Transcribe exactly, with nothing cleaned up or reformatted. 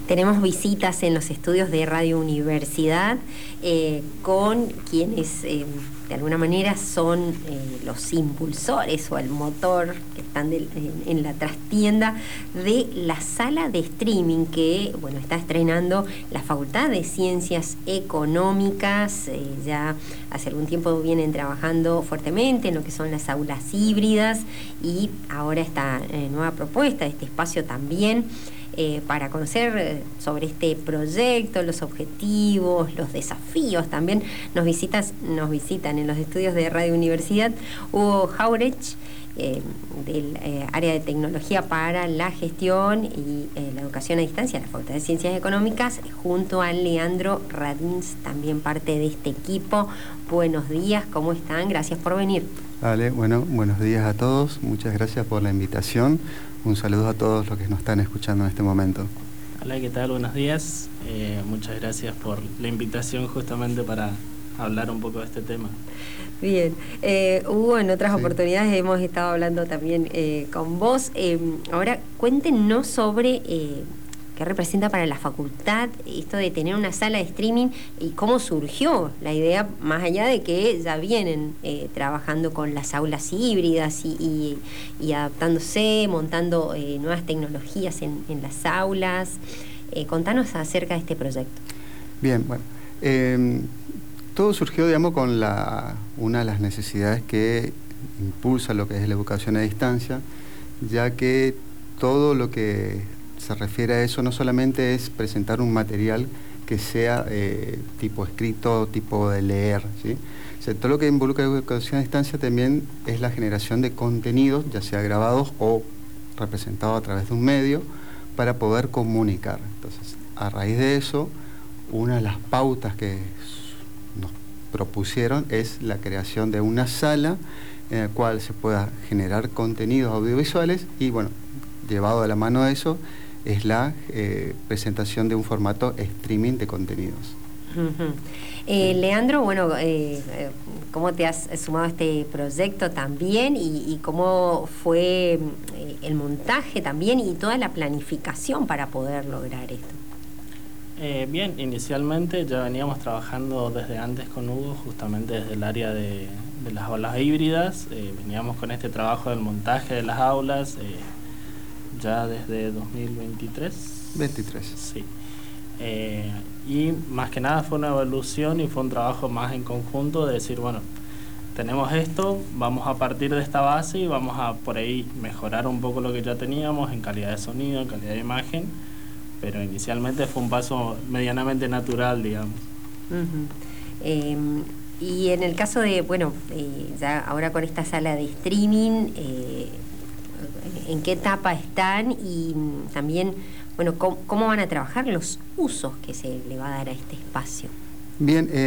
Tenemos visitas en los estudios de Radio Universidad eh, con quienes eh, de alguna manera son eh, los impulsores o el motor que están de, en, en la trastienda de la sala de streaming que bueno está estrenando la Facultad de Ciencias Económicas. Eh, ya hace algún tiempo vienen trabajando fuertemente en lo que son las aulas híbridas y ahora esta eh, nueva propuesta, este espacio también. Eh, para conocer eh, sobre este proyecto, los objetivos, los desafíos, también nos, visitas, nos visitan en los estudios de Radio Universidad Hugo Jauregui, eh, del eh, área de tecnología para la gestión y eh, la educación a distancia de la Facultad de Ciencias Económicas, junto a Leandro Radins, también parte de este equipo. Buenos días, ¿cómo están? Gracias por venir. Vale, bueno, buenos días a todos, muchas gracias por la invitación. Un saludo a todos los que nos están escuchando en este momento. Hola, ¿qué tal? Buenos días. Eh, muchas gracias por la invitación justamente para hablar un poco de este tema. Bien. Eh, Hugo, en otras sí. oportunidades hemos estado hablando también eh, con vos. Eh, ahora, cuéntenos sobre eh, qué representa para la facultad esto de tener una sala de streaming y cómo surgió la idea, más allá de que ya vienen eh, trabajando con las aulas híbridas y, y, y adaptándose, montando eh, nuevas tecnologías en, en las aulas. Eh, contanos acerca de este proyecto. Bien, bueno, eh, todo surgió, digamos, con la, una de las necesidades que impulsa lo que es la educación a distancia, ya que todo lo que se refiere a eso no solamente es presentar un material que sea eh, tipo escrito, tipo de leer, ¿sí? O sea, todo lo que involucra la educación a distancia también es la generación de contenidos, ya sea grabados o representados a través de un medio, para poder comunicar. Entonces, a raíz de eso, una de las pautas que nos propusieron es la creación de una sala en la cual se pueda generar contenidos audiovisuales y, bueno, llevado de la mano de eso, es la eh, presentación de un formato streaming de contenidos. Uh-huh. eh, Leandro, bueno, eh, ¿cómo te has sumado a este proyecto también y, y cómo fue eh, el montaje también y toda la planificación para poder lograr esto? Eh, bien, inicialmente ya veníamos trabajando desde antes con Hugo, justamente desde el área de, de las aulas híbridas. Eh, veníamos con este trabajo del montaje de las aulas, eh, ya desde dos mil veintitrés. veintitrés. Sí. Eh, y más que nada fue una evolución y fue un trabajo más en conjunto de decir, bueno, tenemos esto, vamos a partir de esta base y vamos a por ahí mejorar un poco lo que ya teníamos en calidad de sonido, en calidad de imagen, pero inicialmente fue un paso medianamente natural, digamos. Uh-huh. eh, y en el caso de, bueno, eh, ya ahora con esta sala de streaming, eh, ¿en qué etapa están? Y también, bueno, ¿cómo, cómo van a trabajar los usos que se le va a dar a este espacio? Bien, eh